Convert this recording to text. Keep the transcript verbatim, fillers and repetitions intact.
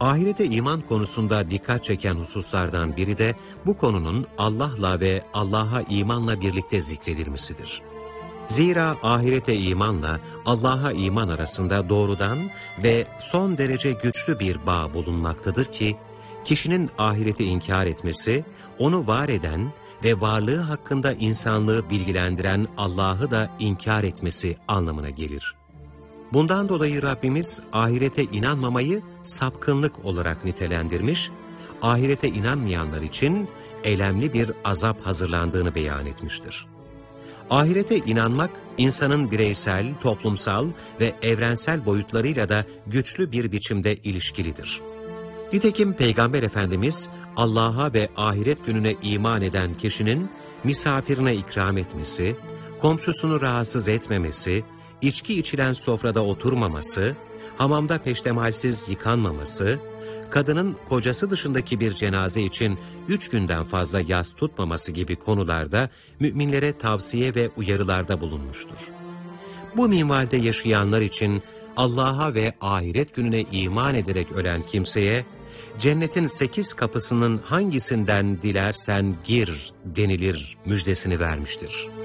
Ahirete iman konusunda dikkat çeken hususlardan biri de bu konunun Allah'la ve Allah'a imanla birlikte zikredilmesidir. Zira ahirete imanla Allah'a iman arasında doğrudan ve son derece güçlü bir bağ bulunmaktadır ki, kişinin ahireti inkar etmesi, onu var eden ve varlığı hakkında insanlığı bilgilendiren Allah'ı da inkar etmesi anlamına gelir. Bundan dolayı Rabbimiz ahirete inanmamayı sapkınlık olarak nitelendirmiş, ahirete inanmayanlar için elemli bir azap hazırlandığını beyan etmiştir. Ahirete inanmak, insanın bireysel, toplumsal ve evrensel boyutlarıyla da güçlü bir biçimde ilişkilidir. Nitekim Peygamber Efendimiz, Allah'a ve ahiret gününe iman eden kişinin misafirine ikram etmesi, komşusunu rahatsız etmemesi, içki içilen sofrada oturmaması, hamamda peştemalsiz yıkanmaması, kadının kocası dışındaki bir cenaze için üç günden fazla yas tutmaması gibi konularda müminlere tavsiye ve uyarılarda bulunmuştur. Bu minvalde yaşayanlar için Allah'a ve ahiret gününe iman ederek ölen kimseye, cennetin sekiz kapısının hangisinden dilersen gir denilir müjdesini vermiştir.